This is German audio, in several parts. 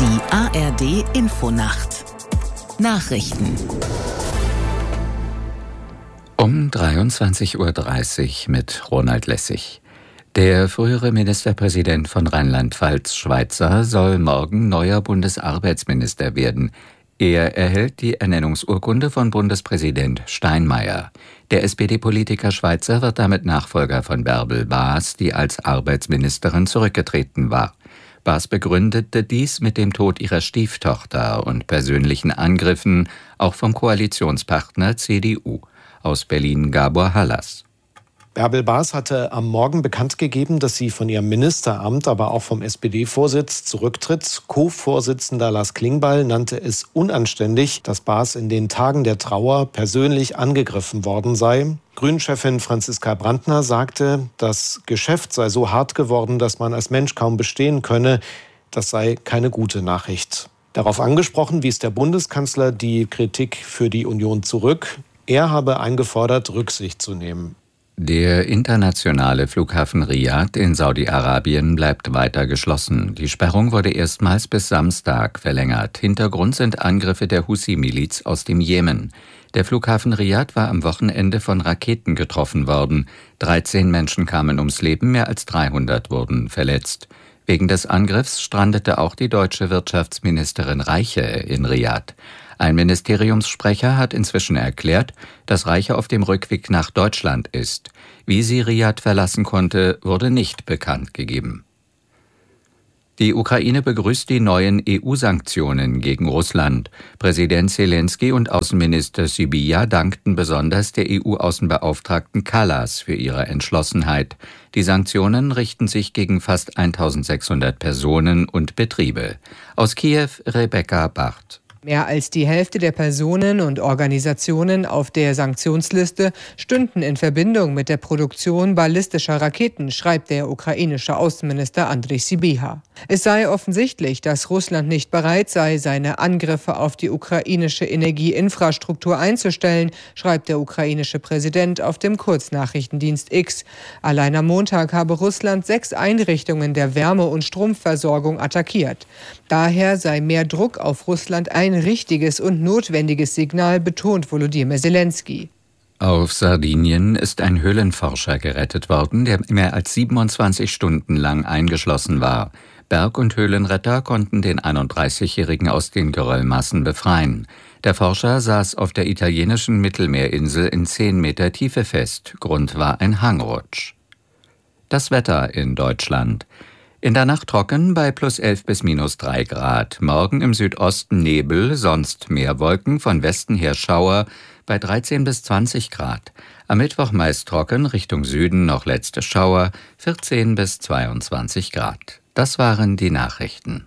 Die ARD Infonacht. Nachrichten. Um 23:30 Uhr mit Ronald Lessig. Der frühere Ministerpräsident von Rheinland-Pfalz, Schweitzer, soll morgen neuer Bundesarbeitsminister werden. Er erhält die Ernennungsurkunde von Bundespräsident Steinmeier. Der SPD-Politiker Schweitzer wird damit Nachfolger von Bärbel Baas, die als Arbeitsministerin zurückgetreten war. Baas begründete dies mit dem Tod ihrer Stieftochter und persönlichen Angriffen, auch vom Koalitionspartner CDU. Aus Berlin Gabor Hallas. Bärbel Baas hatte am Morgen bekannt gegeben, dass sie von ihrem Ministeramt, aber auch vom SPD-Vorsitz zurücktritt. Co-Vorsitzender Lars Klingbeil nannte es unanständig, dass Baas in den Tagen der Trauer persönlich angegriffen worden sei. Grünen-Chefin Franziska Brandner sagte, das Geschäft sei so hart geworden, dass man als Mensch kaum bestehen könne. Das sei keine gute Nachricht. Darauf angesprochen wies der Bundeskanzler die Kritik für die Union zurück. Er habe eingefordert, Rücksicht zu nehmen. Der internationale Flughafen Riad in Saudi-Arabien bleibt weiter geschlossen. Die Sperrung wurde erstmals bis Samstag verlängert. Hintergrund sind Angriffe der Husi-Miliz aus dem Jemen. Der Flughafen Riad war am Wochenende von Raketen getroffen worden. 13 Menschen kamen ums Leben, mehr als 300 wurden verletzt. Wegen des Angriffs strandete auch die deutsche Wirtschaftsministerin Reiche in Riad. Ein Ministeriumssprecher hat inzwischen erklärt, dass Reiche auf dem Rückweg nach Deutschland ist. Wie sie Riad verlassen konnte, wurde nicht bekannt gegeben. Die Ukraine begrüßt die neuen EU-Sanktionen gegen Russland. Präsident Zelensky und Außenminister Sybiha dankten besonders der EU-Außenbeauftragten Kallas für ihre Entschlossenheit. Die Sanktionen richten sich gegen fast 1600 Personen und Betriebe. Aus Kiew Rebecca Barth. Mehr als die Hälfte der Personen und Organisationen auf der Sanktionsliste stünden in Verbindung mit der Produktion ballistischer Raketen, schreibt der ukrainische Außenminister Andriy Sybiha. Es sei offensichtlich, dass Russland nicht bereit sei, seine Angriffe auf die ukrainische Energieinfrastruktur einzustellen, schreibt der ukrainische Präsident auf dem Kurznachrichtendienst X. Allein am Montag habe Russland 6 Einrichtungen der Wärme- und Stromversorgung attackiert. Daher sei mehr Druck auf Russland ein richtiges und notwendiges Signal, betont Volodymyr Zelensky. Auf Sardinien ist ein Höhlenforscher gerettet worden, der mehr als 27 Stunden lang eingeschlossen war. Berg- und Höhlenretter konnten den 31-Jährigen aus den Geröllmassen befreien. Der Forscher saß auf der italienischen Mittelmeerinsel in 10 Meter Tiefe fest. Grund war ein Hangrutsch. Das Wetter in Deutschland. In der Nacht trocken bei +11 bis -3 Grad. Morgen im Südosten Nebel, sonst mehr Wolken, von Westen her Schauer bei 13 bis 20 Grad. Am Mittwoch meist trocken, Richtung Süden noch letzte Schauer, 14 bis 22 Grad. Das waren die Nachrichten.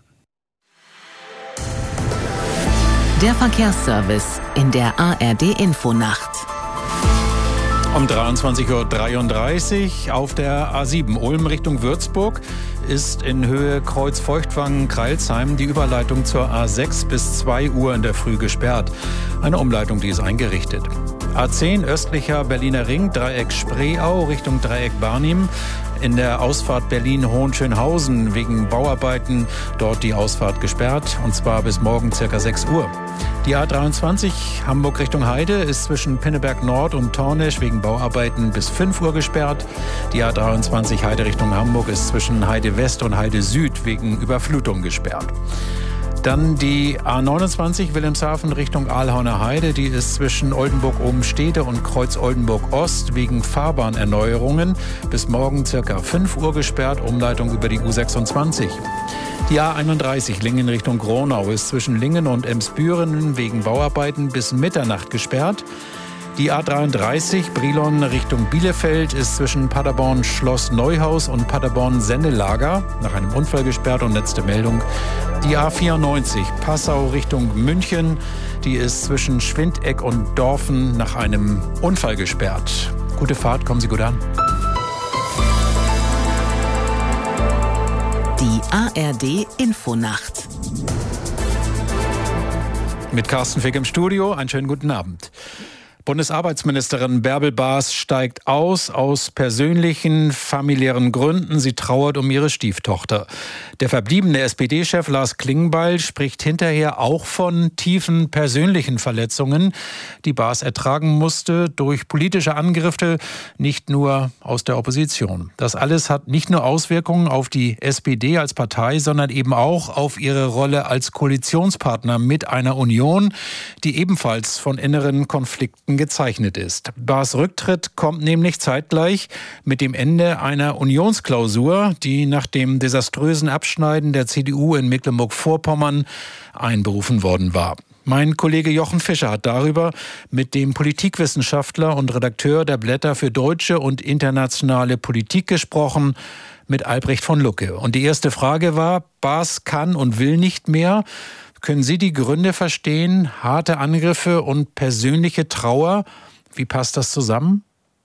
Der Verkehrsservice in der ARD Infonacht. Um 23:33 Uhr auf der A7 Ulm Richtung Würzburg ist in Höhe Kreuz Feuchtwangen-Kreilsheim die Überleitung zur A6 bis 2 Uhr in der Früh gesperrt. Eine Umleitung, die ist eingerichtet. A10 östlicher Berliner Ring, Dreieck Spreeau Richtung Dreieck Barnim. In der Ausfahrt Berlin-Hohenschönhausen wegen Bauarbeiten dort die Ausfahrt gesperrt, und zwar bis morgen ca. 6 Uhr. Die A23 Hamburg Richtung Heide ist zwischen Pinneberg Nord und Tornesch wegen Bauarbeiten bis 5 Uhr gesperrt. Die A23 Heide Richtung Hamburg ist zwischen Heide West und Heide Süd wegen Überflutung gesperrt. Dann die A29 Wilhelmshaven Richtung Aalhauner Heide, die ist zwischen Oldenburg-Obenstede und Kreuz Oldenburg-Ost wegen Fahrbahnerneuerungen bis morgen ca. 5 Uhr gesperrt, Umleitung über die U26. Die A31 Lingen Richtung Gronau ist zwischen Lingen und Emsbüren wegen Bauarbeiten bis Mitternacht gesperrt. Die A33 Brilon Richtung Bielefeld ist zwischen Paderborn Schloss Neuhaus und Paderborn Sennelager nach einem Unfall gesperrt, und letzte Meldung. Die A94 Passau Richtung München, die ist zwischen Schwindeck und Dorfen nach einem Unfall gesperrt. Gute Fahrt, kommen Sie gut an. Die ARD Infonacht. Mit Carsten Fick im Studio, einen schönen guten Abend. Bundesarbeitsministerin Bärbel Baas steigt aus persönlichen, familiären Gründen. Sie trauert um ihre Stieftochter. Der verbliebene SPD-Chef Lars Klingbeil spricht hinterher auch von tiefen persönlichen Verletzungen, die Baas ertragen musste durch politische Angriffe, nicht nur aus der Opposition. Das alles hat nicht nur Auswirkungen auf die SPD als Partei, sondern eben auch auf ihre Rolle als Koalitionspartner mit einer Union, die ebenfalls von inneren Konflikten gezeichnet ist. Baas Rücktritt kommt nämlich zeitgleich mit dem Ende einer Unionsklausur, die nach dem desaströsen Abschneiden der CDU in Mecklenburg-Vorpommern einberufen worden war. Mein Kollege Jochen Fischer hat darüber mit dem Politikwissenschaftler und Redakteur der Blätter für deutsche und internationale Politik gesprochen, mit Albrecht von Lucke. Und die erste Frage war, Baas kann und will nicht mehr. Können Sie die Gründe verstehen? Harte Angriffe und persönliche Trauer. Wie passt das zusammen?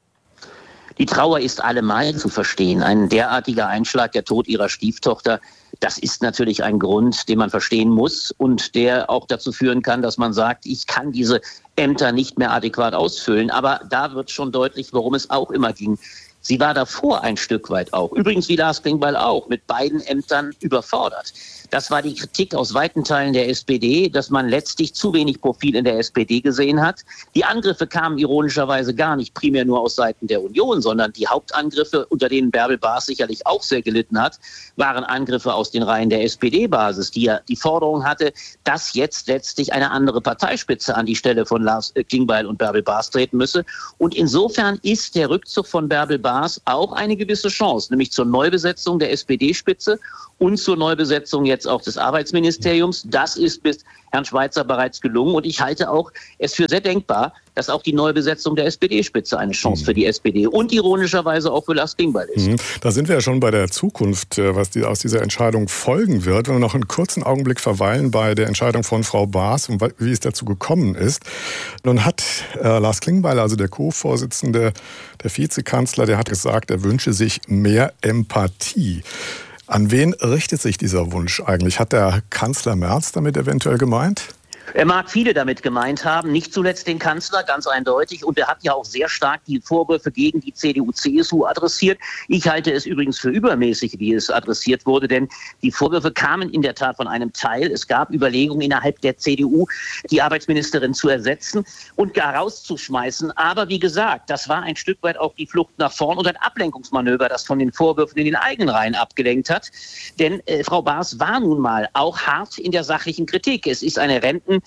Die Trauer ist allemal zu verstehen. Ein derartiger Einschlag, der Tod ihrer Stieftochter, das ist natürlich ein Grund, den man verstehen muss und der auch dazu führen kann, dass man sagt, ich kann diese Ämter nicht mehr adäquat ausfüllen. Aber da wird schon deutlich, worum es auch immer ging. Sie war davor ein Stück weit auch, übrigens wie Lars Klingbeil auch, mit beiden Ämtern überfordert. Das war die Kritik aus weiten Teilen der SPD, dass man letztlich zu wenig Profil in der SPD gesehen hat. Die Angriffe kamen ironischerweise gar nicht primär nur aus Seiten der Union, sondern die Hauptangriffe, unter denen Bärbel Baas sicherlich auch sehr gelitten hat, waren Angriffe aus den Reihen der SPD-Basis, die ja die Forderung hatte, dass jetzt letztlich eine andere Parteispitze an die Stelle von Lars Klingbeil und Bärbel Baas treten müsse. Und insofern ist der Rückzug von Bärbel Baas auch eine gewisse Chance, nämlich zur Neubesetzung der SPD-Spitze und zur Neubesetzung jetzt auch des Arbeitsministeriums. Das ist bis Herrn Schweizer bereits gelungen. Und ich halte auch es für sehr denkbar, dass auch die Neubesetzung der SPD-Spitze eine Chance für die SPD und ironischerweise auch für Lars Klingbeil ist. Da sind wir ja schon bei der Zukunft, was aus dieser Entscheidung folgen wird. Wenn wir noch einen kurzen Augenblick verweilen bei der Entscheidung von Frau Baas und wie es dazu gekommen ist. Nun hat Lars Klingbeil, also der Co-Vorsitzende, der Vizekanzler, der hat gesagt, er wünsche sich mehr Empathie. An wen richtet sich dieser Wunsch eigentlich? Hat der Kanzler Merz damit eventuell gemeint? Er mag viele damit gemeint haben, nicht zuletzt den Kanzler, ganz eindeutig. Und er hat ja auch sehr stark die Vorwürfe gegen die CDU-CSU adressiert. Ich halte es übrigens für übermäßig, wie es adressiert wurde, denn die Vorwürfe kamen in der Tat von einem Teil. Es gab Überlegungen innerhalb der CDU, die Arbeitsministerin zu ersetzen und gar rauszuschmeißen. Aber wie gesagt, das war ein Stück weit auch die Flucht nach vorn und ein Ablenkungsmanöver, das von den Vorwürfen in den eigenen Reihen abgelenkt hat. Denn Frau Baas war nun mal auch hart in der sachlichen Kritik. Es ist ein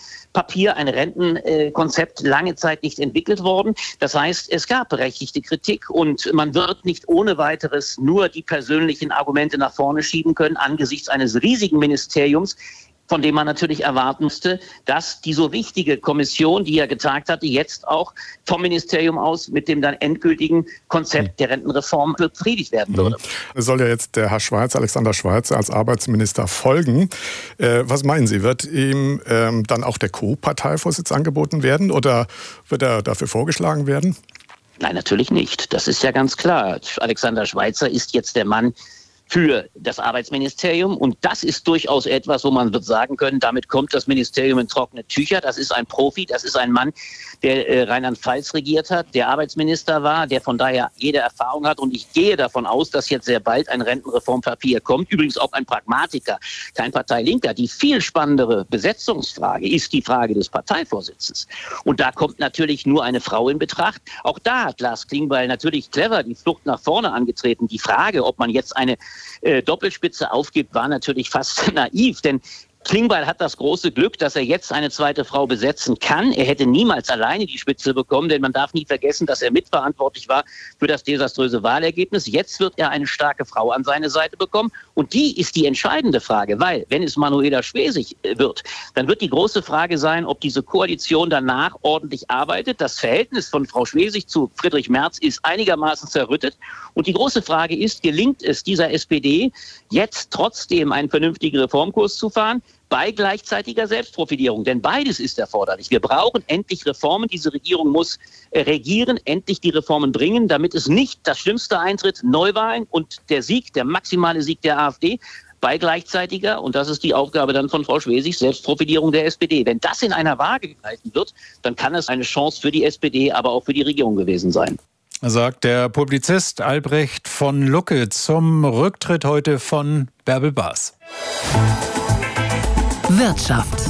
Rentenkonzept lange Zeit nicht entwickelt worden. Das heißt, es gab berechtigte Kritik und man wird nicht ohne weiteres nur die persönlichen Argumente nach vorne schieben können angesichts eines riesigen Ministeriums, von dem man natürlich erwarten musste, dass die so wichtige Kommission, die ja getagt hatte, jetzt auch vom Ministerium aus mit dem dann endgültigen Konzept der Rentenreform befriedigt werden würde. Es soll ja jetzt der Herr Schweizer, Alexander Schweizer, als Arbeitsminister folgen. Was meinen Sie, wird ihm dann auch der Co-Parteivorsitz angeboten werden oder wird er dafür vorgeschlagen werden? Nein, natürlich nicht. Das ist ja ganz klar. Alexander Schweizer ist jetzt der Mann für das Arbeitsministerium. Und das ist durchaus etwas, wo man wird sagen können, damit kommt das Ministerium in trockene Tücher. Das ist ein Profi, das ist ein Mann, der Rheinland-Pfalz regiert hat, der Arbeitsminister war, der von daher jede Erfahrung hat. Und ich gehe davon aus, dass jetzt sehr bald ein Rentenreformpapier kommt. Übrigens auch ein Pragmatiker, kein Parteilinker. Die viel spannendere Besetzungsfrage ist die Frage des Parteivorsitzes. Und da kommt natürlich nur eine Frau in Betracht. Auch da hat Lars Klingbeil natürlich clever die Flucht nach vorne angetreten. Die Frage, ob man jetzt eine Doppelspitze aufgibt, war natürlich fast naiv, denn Klingbeil hat das große Glück, dass er jetzt eine zweite Frau besetzen kann. Er hätte niemals alleine die Spitze bekommen, denn man darf nie vergessen, dass er mitverantwortlich war für das desaströse Wahlergebnis. Jetzt wird er eine starke Frau an seine Seite bekommen. Und die ist die entscheidende Frage, weil wenn es Manuela Schwesig wird, dann wird die große Frage sein, ob diese Koalition danach ordentlich arbeitet. Das Verhältnis von Frau Schwesig zu Friedrich Merz ist einigermaßen zerrüttet. Und die große Frage ist, gelingt es dieser SPD, jetzt trotzdem einen vernünftigen Reformkurs zu fahren, bei gleichzeitiger Selbstprofilierung. Denn beides ist erforderlich. Wir brauchen endlich Reformen. Diese Regierung muss regieren, endlich die Reformen bringen, damit es nicht das Schlimmste eintritt, Neuwahlen und der Sieg, der maximale Sieg der AfD. bei gleichzeitiger, und das ist die Aufgabe dann von Frau Schwesig, Selbstprofilierung der SPD. Wenn das in einer Waage gehalten wird, dann kann es eine Chance für die SPD, aber auch für die Regierung gewesen sein. Sagt der Publizist Albrecht von Lucke zum Rücktritt heute von Bärbel Baas. Wirtschaft.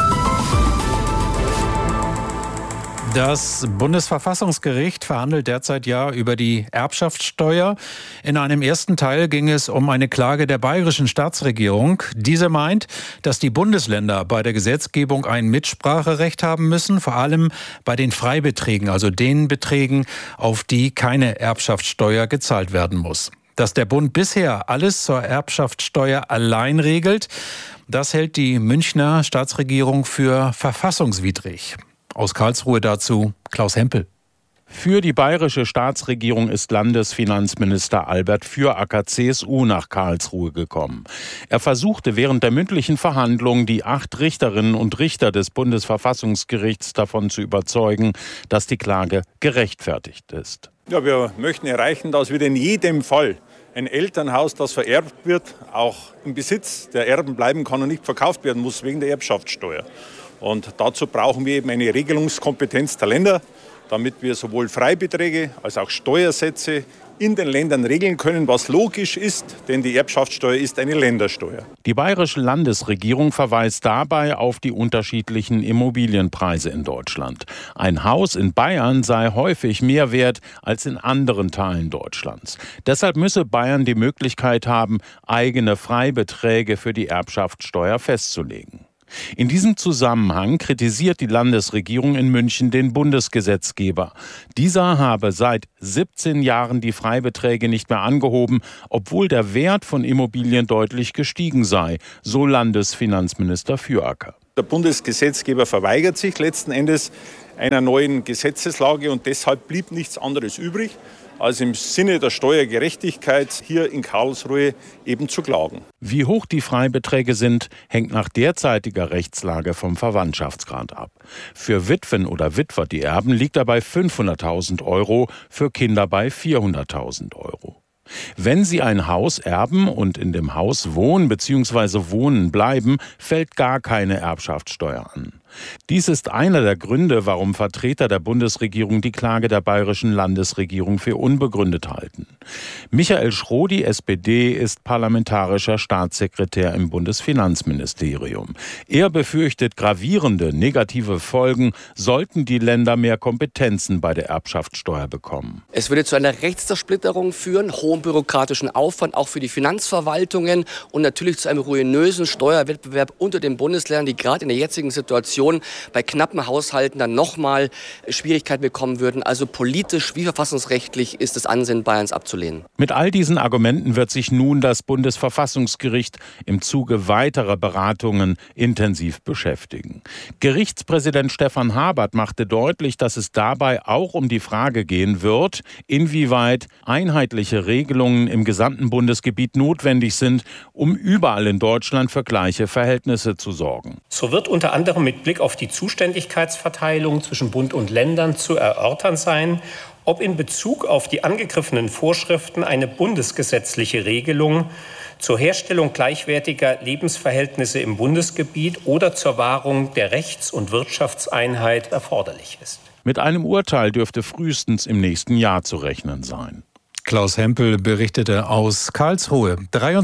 Das Bundesverfassungsgericht verhandelt derzeit ja über die Erbschaftssteuer. In einem ersten Teil ging es um eine Klage der bayerischen Staatsregierung. Diese meint, dass die Bundesländer bei der Gesetzgebung ein Mitspracherecht haben müssen, vor allem bei den Freibeträgen, also den Beträgen, auf die keine Erbschaftssteuer gezahlt werden muss. Dass der Bund bisher alles zur Erbschaftssteuer allein regelt, das hält die Münchner Staatsregierung für verfassungswidrig. Aus Karlsruhe dazu Klaus Hempel. Für die bayerische Staatsregierung ist Landesfinanzminister Albert Füracker, CSU, nach Karlsruhe gekommen. Er versuchte während der mündlichen Verhandlungen die 8 Richterinnen und Richter des Bundesverfassungsgerichts davon zu überzeugen, dass die Klage gerechtfertigt ist. Ja, wir möchten erreichen, dass wieder in jedem Fall ein Elternhaus, das vererbt wird, auch im Besitz der Erben bleiben kann und nicht verkauft werden muss wegen der Erbschaftssteuer. Und dazu brauchen wir eben eine Regelungskompetenz der Länder, damit wir sowohl Freibeträge als auch Steuersätze in den Ländern regeln können, was logisch ist, denn die Erbschaftssteuer ist eine Ländersteuer. Die bayerische Landesregierung verweist dabei auf die unterschiedlichen Immobilienpreise in Deutschland. Ein Haus in Bayern sei häufig mehr wert als in anderen Teilen Deutschlands. Deshalb müsse Bayern die Möglichkeit haben, eigene Freibeträge für die Erbschaftssteuer festzulegen. In diesem Zusammenhang kritisiert die Landesregierung in München den Bundesgesetzgeber. Dieser habe seit 17 Jahren die Freibeträge nicht mehr angehoben, obwohl der Wert von Immobilien deutlich gestiegen sei, so Landesfinanzminister Füracker. Der Bundesgesetzgeber verweigert sich letzten Endes einer neuen Gesetzeslage und deshalb blieb nichts anderes übrig, als im Sinne der Steuergerechtigkeit hier in Karlsruhe eben zu klagen. Wie hoch die Freibeträge sind, hängt nach derzeitiger Rechtslage vom Verwandtschaftsgrad ab. Für Witwen oder Witwer, die erben, liegt er bei 500.000 €, für Kinder bei 400.000 €. Wenn Sie ein Haus erben und in dem Haus wohnen bzw. wohnen bleiben, fällt gar keine Erbschaftssteuer an. Dies ist einer der Gründe, warum Vertreter der Bundesregierung die Klage der bayerischen Landesregierung für unbegründet halten. Michael Schrodi, SPD, ist parlamentarischer Staatssekretär im Bundesfinanzministerium. Er befürchtet gravierende negative Folgen, sollten die Länder mehr Kompetenzen bei der Erbschaftssteuer bekommen. Es würde zu einer Rechtszersplitterung führen, hohen bürokratischen Aufwand auch für die Finanzverwaltungen und natürlich zu einem ruinösen Steuerwettbewerb unter den Bundesländern, die gerade in der jetzigen Situation bei knappen Haushalten dann nochmal Schwierigkeiten bekommen würden. Also politisch wie verfassungsrechtlich ist das Ansehen Bayerns abzulehnen. Mit all diesen Argumenten wird sich nun das Bundesverfassungsgericht im Zuge weiterer Beratungen intensiv beschäftigen. Gerichtspräsident Stefan Habert machte deutlich, dass es dabei auch um die Frage gehen wird, inwieweit einheitliche Regelungen im gesamten Bundesgebiet notwendig sind, um überall in Deutschland für gleiche Verhältnisse zu sorgen. So wird unter anderem mit Blick auf die Zuständigkeitsverteilung zwischen Bund und Ländern zu erörtern sein, ob in Bezug auf die angegriffenen Vorschriften eine bundesgesetzliche Regelung zur Herstellung gleichwertiger Lebensverhältnisse im Bundesgebiet oder zur Wahrung der Rechts- und Wirtschaftseinheit erforderlich ist. Mit einem Urteil dürfte frühestens im nächsten Jahr zu rechnen sein. Klaus Hempel berichtete aus Karlsruhe.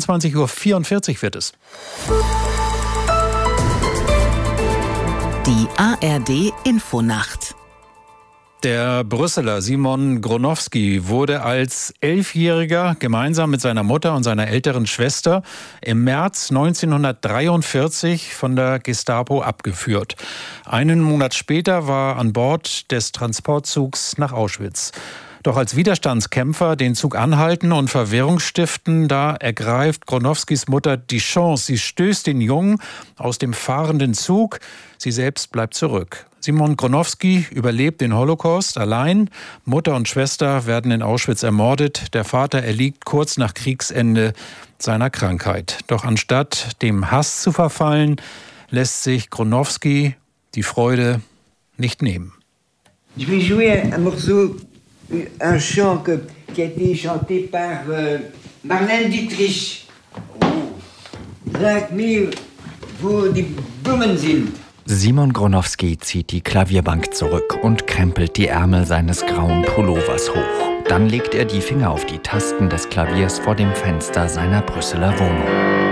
23:44 Uhr wird es. Die ARD Infonacht. Der Brüsseler Simon Gronowski wurde als 11-Jähriger gemeinsam mit seiner Mutter und seiner älteren Schwester im März 1943 von der Gestapo abgeführt. Einen Monat später war er an Bord des Transportzugs nach Auschwitz. Doch als Widerstandskämpfer den Zug anhalten und Verwirrung stiften, da ergreift Gronowskis Mutter die Chance. Sie stößt den Jungen aus dem fahrenden Zug. Sie selbst bleibt zurück. Simon Gronowski überlebt den Holocaust allein. Mutter und Schwester werden in Auschwitz ermordet. Der Vater erliegt kurz nach Kriegsende seiner Krankheit. Doch anstatt dem Hass zu verfallen, lässt sich Gronowski die Freude nicht nehmen. Ich will jouer un morceau, un chant qui a été chanté par Marlène Dietrich. frag mich, wo die Blumen sind. Simon Gronowski zieht die Klavierbank zurück und krempelt die Ärmel seines grauen Pullovers hoch. Dann legt er die Finger auf die Tasten des Klaviers vor dem Fenster seiner Brüsseler Wohnung.